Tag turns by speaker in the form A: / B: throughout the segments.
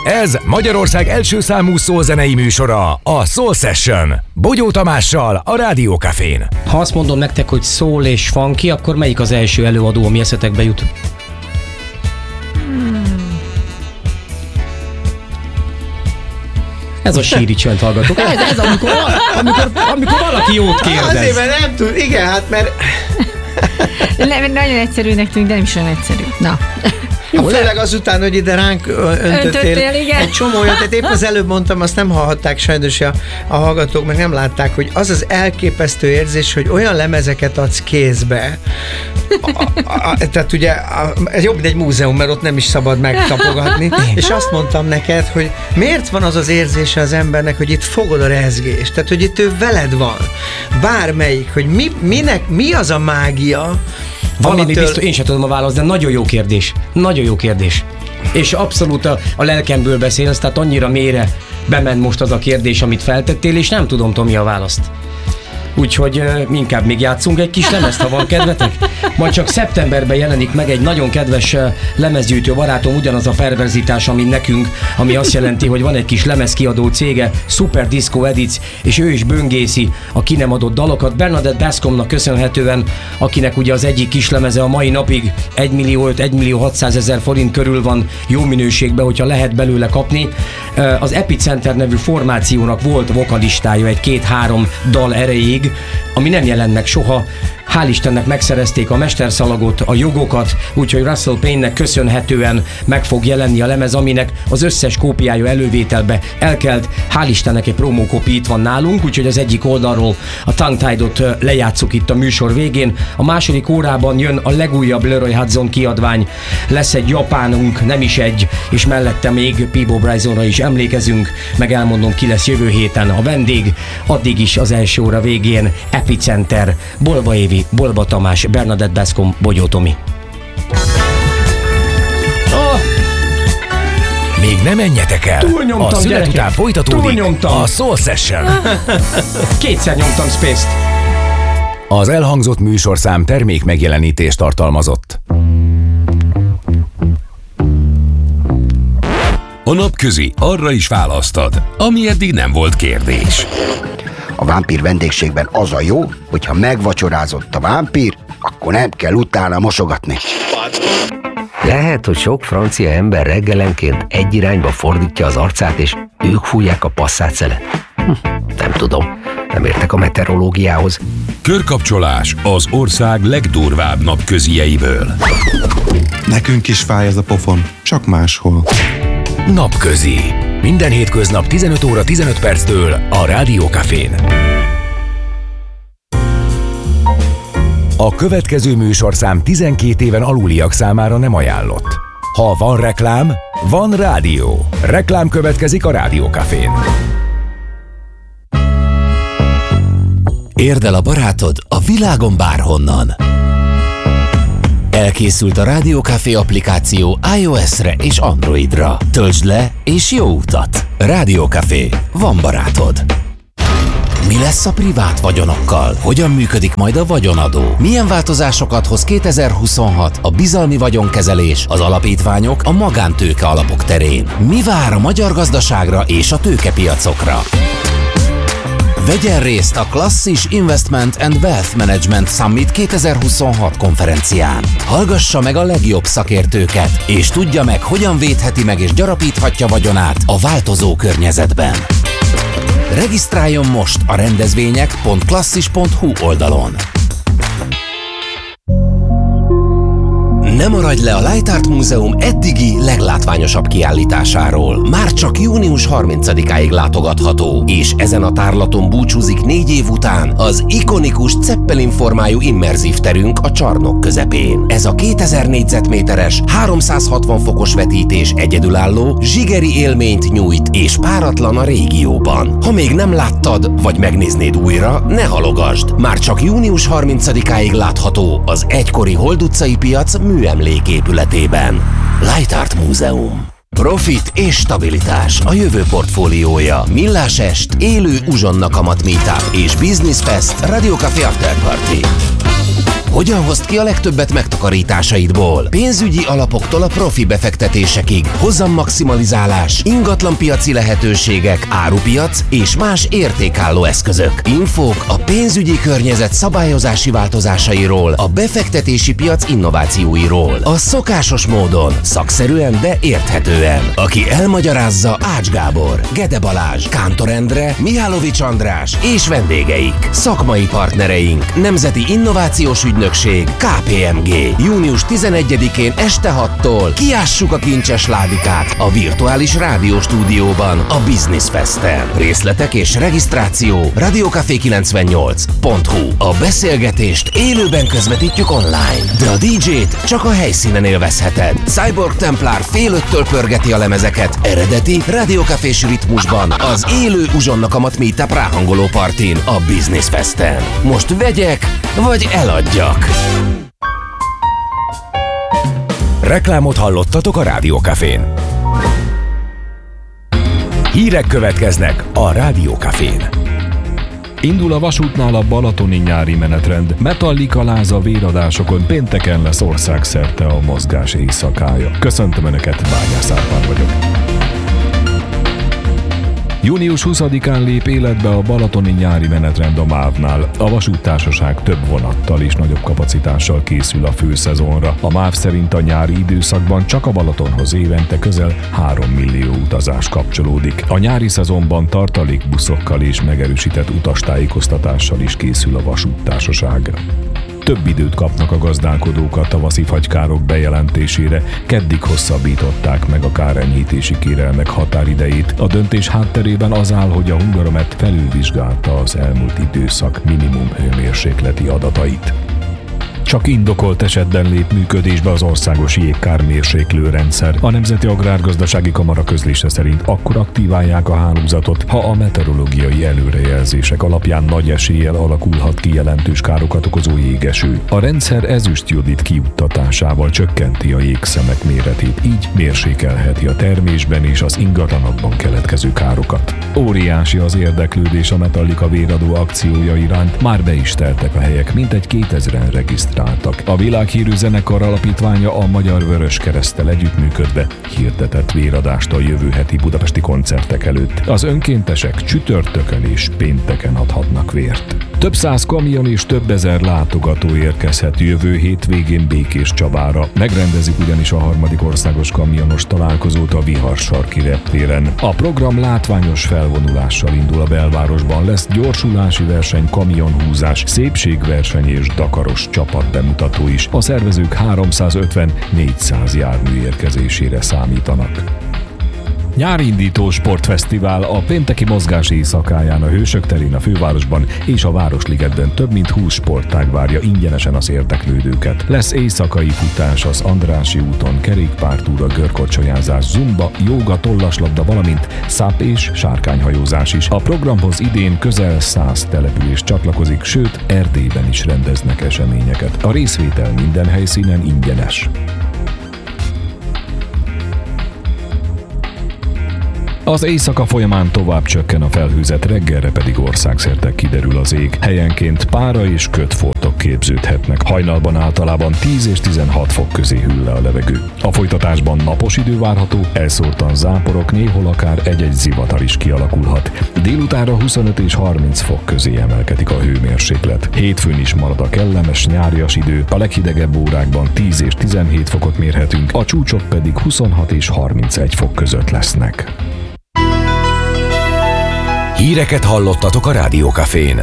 A: Ez Magyarország első számú szólzenei műsora, a Soul Session. Bogyó Tamással, a Rádió Cafén.
B: Ha azt mondom nektek, hogy soul és funky, akkor melyik az első előadó, ami eszetekbe jut? Ez a síri csönd, hallgatók. Ez amikor valaki jót kérdez.
C: Azért, mert nem tud. Igen, hát mert...
D: Nagyon egyszerűnek tűnik, de nem is olyan egyszerű. Na.
C: Jó, főleg azután, hogy ide ránk öntöttél egy csomó olyat, tehát épp az előbb mondtam, azt nem hallhatták sajnos a hallgatók, meg nem látták, hogy az az elképesztő érzés, hogy olyan lemezeket adsz kézbe, tehát ugye ez jobb, mint egy múzeum, mert ott nem is szabad megtapogatni, és azt mondtam neked, hogy miért van az az érzése az embernek, hogy itt fogod a rezgést, tehát hogy itt ő veled van, bármelyik, hogy mi az a mágia,
B: Valami biztos, én sem tudom a választ, de nagyon jó kérdés. Nagyon jó kérdés. És abszolút a lelkemből beszélsz, tehát annyira mélyre bement most az a kérdés, amit feltettél, és nem tudom, Tomi, a választ. Úgyhogy inkább még játszunk egy kis lemezt, ha van kedvetek. Majd csak szeptemberben jelenik meg egy nagyon kedves lemezgyűjtő barátom, ugyanaz a perverzitás, ami nekünk, ami azt jelenti, hogy van egy kis lemezkiadó cége, Super Disco Edits, és ő is böngészi a ki nem adott dalokat. Bernadette Bascomnak köszönhetően, akinek ugye az egyik kis lemeze a mai napig 1.600.000 forint körül van jó minőségben, hogyha lehet belőle kapni. Az Epicenter nevű formációnak volt vokalistája egy 2-3 dal erejéig, ami nem jelent meg soha. Hál' Istennek megszerezték a mesterszalagot, a jogokat, úgyhogy Russell Payne-nek köszönhetően meg fog jelenni a lemez, aminek az összes kópiája elővételbe elkelt. Hál' Istennek egy promókopi itt van nálunk, úgyhogy az egyik oldalról a Tongue-Tied-ot lejátszuk itt a műsor végén. A második órában jön a legújabb Leroy Hudson kiadvány, lesz egy japánunk, nem is egy, és mellette még Peabo Brysonra is emlékezünk, meg elmondom, ki lesz jövő héten a vendég. Addig is az első óra végén Epicenter, Bolva Évi, Bolba Tamás, Bernadette Bascom, Bogyó Tomi.
A: Még nem menjetek el!
B: Túlnyomtam,
A: a szünet után folytatódik a Soul Session.
B: Kétszer nyomtam Space-t.
A: Az elhangzott műsorszám termék megjelenítést tartalmazott.
E: A Napközi arra is választad, ami eddig nem volt kérdés.
F: A vámpír vendégségben az a jó, hogyha megvacsorázott a vámpír, akkor nem kell utána mosogatni.
G: Lehet, hogy sok francia ember reggelenként egy irányba fordítja az arcát, és ők fújják a passzát-szelet. Nem tudom, nem értek a meteorológiához.
E: Körkapcsolás az ország legdurvább napközieiből.
H: Nekünk is fáj ez a pofon, csak máshol.
A: Napközi. Minden hétköznap 15 óra 15 perctől a Rádió Cafén. A következő műsorszám 12 éven aluliak számára nem ajánlott. Ha van reklám, van rádió. Reklám következik a Rádió Cafén.
I: Érd el a barátod a világon bárhonnan. Elkészült a Rádió Café applikáció iOS-re és Androidra. Töltsd le és jó utat! Rádió Café. Van barátod. Mi lesz a privát vagyonokkal? Hogyan működik majd a vagyonadó? Milyen változásokat hoz 2026 a bizalmi vagyonkezelés, az alapítványok, a magántőke alapok terén? Mi vár a magyar gazdaságra és a tőkepiacokra? Vegyen részt a Klasszis Investment and Wealth Management Summit 2026 konferencián. Hallgassa meg a legjobb szakértőket, és tudja meg, hogyan védheti meg és gyarapíthatja vagyonát a változó környezetben. Regisztráljon most a rendezvények.klasszis.hu oldalon. Ne maradj le a Light Art Múzeum eddigi leglátványosabb kiállításáról. Már csak június 30-áig látogatható, és ezen a tárlaton búcsúzik 4 év után az ikonikus Zeppelin formájú immerzív terünk a csarnok közepén. Ez a 2000 négyzetméteres, 360 fokos vetítés egyedülálló, zsigeri élményt nyújt, és páratlan a régióban. Ha még nem láttad, vagy megnéznéd újra, ne halogasd! Már csak június 30-áig látható az egykori Hold utcai piac műemléképületében. Light Art Múzeum. Profit és stabilitás a jövő portfóliója. Millás est, élő uzsonna kamat meetup és Business Fest Radio Café After Party. Hogyan hozd ki a legtöbbet megtakarításaidból? Pénzügyi alapoktól a profi befektetésekig, hozammaximalizálás, ingatlanpiaci lehetőségek, árupiac és más értékálló eszközök. Infók a pénzügyi környezet szabályozási változásairól, a befektetési piac innovációiról. A szokásos módon, szakszerűen, de érthetően. Aki elmagyarázza, Ács Gábor, Gede Balázs, Kántor Endre, Mihálovics András és vendégeik. Szakmai partnereink, Nemzeti Innovációs Ügynökség, KPMG. Június 11-én este 6-tól kiássuk a kincses ládikát a virtuális rádióstúdióban, a Business Festen. Részletek és regisztráció radiocafé98.hu. A beszélgetést élőben közvetítjük online, de a DJ-t csak a helyszínen élvezheted. Cyborg Templar fél 5-től pörgeti a lemezeket eredeti rádiókafés ritmusban az élő uzsonnakamat meetup ráhangoló partin, a Business Festen. Most vegyek, vagy eladjak.
A: Reklámot hallottatok a Rádiókafén. Hírek következnek a Rádiókafén.
J: Indul a vasútnál a balatoni nyári menetrend. Metallica láza véradásokon pénteken lesz országszerte a mozgás éjszakája. Köszöntöm Önöket, Bányász Árpád vagyok. Június 20-án lép életbe a balatoni nyári menetrend a MÁV-nál. A vasúttársaság több vonattal és nagyobb kapacitással készül a főszezonra. A MÁV szerint a nyári időszakban csak a Balatonhoz évente közel 3 millió utazás kapcsolódik. A nyári szezonban tartalékbuszokkal és megerősített utastájékoztatással is készül a vasúttársaság. Több időt kapnak a gazdálkodók a tavaszi fagykárok bejelentésére, keddig hosszabbították meg a kárenyhítési kérelmek határidejét. A döntés hátterében az áll, hogy a Hungaromet felülvizsgálta az elmúlt időszak minimum hőmérsékleti adatait. Csak indokolt esetben lép működésbe az országos jégkármérséklő rendszer. A Nemzeti Agrárgazdasági Kamara közlése szerint akkor aktiválják a hálózatot, ha a meteorológiai előrejelzések alapján nagy eséllyel alakulhat ki jelentős károkat okozó jégeső. A rendszer ezüstjodid kijuttatásával csökkenti a jégszemek méretét, így mérsékelheti a termésben és az ingatlanokban keletkező károkat. Óriási az érdeklődés a Metallica véradó akciója iránt, már be is teltek a helyek, mintegy 2000-en regisztráltak. A világhírű zenekar alapítványa a Magyar Vöröskereszttel együttműködve hirdetett véradást a jövő heti budapesti koncertek előtt. Az önkéntesek csütörtökön és pénteken adhatnak vért. Több száz kamion és több ezer látogató érkezhet jövő hétvégén Békéscsabára. Megrendezik ugyanis a 3. országos kamionos találkozót a Viharsarki reptéren. A program látványos felvonulással indul a belvárosban, lesz gyorsulási verseny, kamionhúzás, szépségverseny és dakaros csapatbemutató is. A szervezők 350-400 jármű érkezésére számítanak. Nyárindító sportfesztivál a pénteki mozgás éjszakáján a Hősök terén a fővárosban és a Városligetben több mint 20 sportág várja ingyenesen az érdeklődőket. Lesz éjszakai futás az Andrássy úton, kerékpártúra, görkocsonyázás, zumba, jóga, tollaslabda, valamint száp és sárkányhajózás is. A programhoz idén közel 100 település csatlakozik, sőt Erdélyben is rendeznek eseményeket. A részvétel minden helyszínen ingyenes. Az éjszaka folyamán tovább csökken a felhőzet, reggelre pedig országszerte kiderül az ég. Helyenként pára és kötfoltok képződhetnek. Hajnalban általában 10 és 16 fok közé hűl le a levegő. A folytatásban napos idő várható, elszórtan záporok, néhol akár egy-egy zivatar is kialakulhat. Délutánra 25 és 30 fok közé emelkedik a hőmérséklet. Hétfőn is marad a kellemes nyárias idő, a leghidegebb órákban 10 és 17 fokot mérhetünk, a csúcsok pedig 26 és 31 fok között lesznek.
A: Híreket hallottatok a Rádiókafén.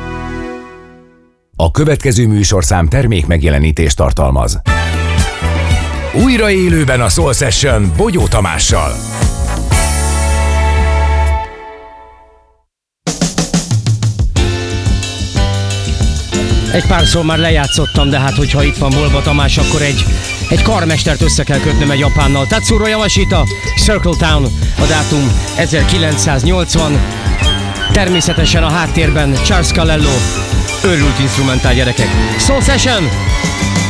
A: A következő műsorszám termék megjelenítést tartalmaz. Újra élőben a Soul Session Bogyó Tamással.
B: Egy párszor már lejátszottam, de hát hogyha itt van Bolba Tamás, akkor egy karmestert össze kell kötnöm egy japánnal. Tatsuro Yamashita, Circle Town, a dátum 1980. Természetesen a háttérben Charles Calello, őrült instrumentál, gyerekek. Soul Session!